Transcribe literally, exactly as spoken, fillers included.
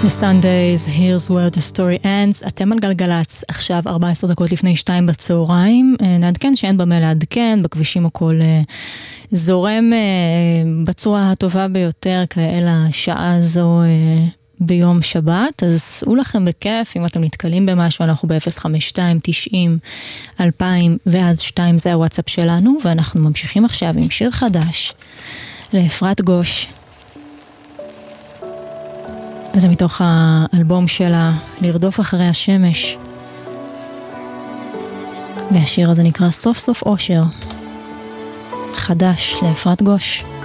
The Sundays, here's where the story ends. אתם על גלגלץ, עכשיו ארבע עשרה דקות לפני שתיים בצהריים. נעדכן שאין במה לעדכן, בכבישים הכל זורם בצורה הטובה ביותר כאלה השעה הזו ביום שבת. אז סעו לכם בכיף, אם אתם נתקלים במשהו, אנחנו ב-אפס חמש שתיים תשעים אלפיים ואז שתיים, זה הוואטסאפ שלנו, ואנחנו ממשיכים עכשיו עם שיר חדש לאפרת גוש. וזה מתוך האלבום שלה, לרדוף אחרי השמש. והשיר הזה נקרא סוף סוף אושר. חדש לאפרת גוש.